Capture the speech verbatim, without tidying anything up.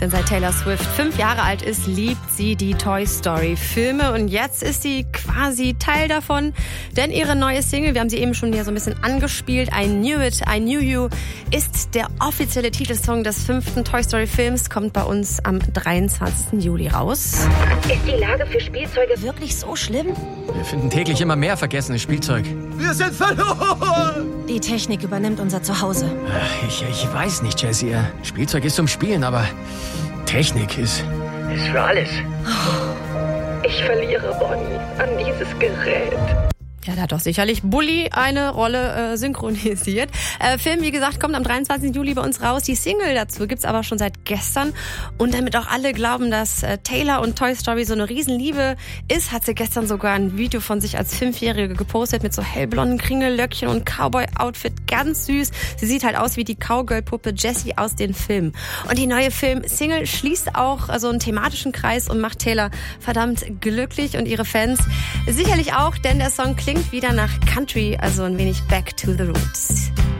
Denn seit Taylor Swift fünf Jahre alt ist, liebt sie die Toy Story Filme und jetzt ist sie quasi Teil davon. Denn ihre neue Single, wir haben sie eben schon hier so ein bisschen angespielt, I Knew It, I Knew You, ist der offizielle Titelsong des fünften Toy Story Films, kommt bei uns am dreiundzwanzigsten Juli raus. Ist die Lage für Spielzeuge wirklich so schlimm? Wir finden täglich immer mehr vergessenes Spielzeug. Wir sind verloren! Die Technik übernimmt unser Zuhause. Ich, ich weiß nicht, Jessie. Spielzeug ist zum Spielen, aber Technik ist... Ist für alles. Ich verliere Bonnie an dieses Gerät. Ja, da hat doch sicherlich Bully eine Rolle äh, synchronisiert. Äh, Film, wie gesagt, kommt am dreiundzwanzigsten Juli bei uns raus. Die Single dazu gibt's aber schon seit gestern. Und damit auch alle glauben, dass äh, Taylor und Toy Story so eine Riesenliebe ist, hat sie gestern sogar ein Video von sich als Fünfjährige gepostet mit so hellblonden Kringellöckchen und Cowboy-Outfit. Ganz süß. Sie sieht halt aus wie die Cowgirl-Puppe Jessie aus den Filmen. Und die neue Film-Single schließt auch so also einen thematischen Kreis und macht Taylor verdammt glücklich und ihre Fans sicherlich auch, denn der Song klingt wieder nach Country, also ein wenig Back to the Roots.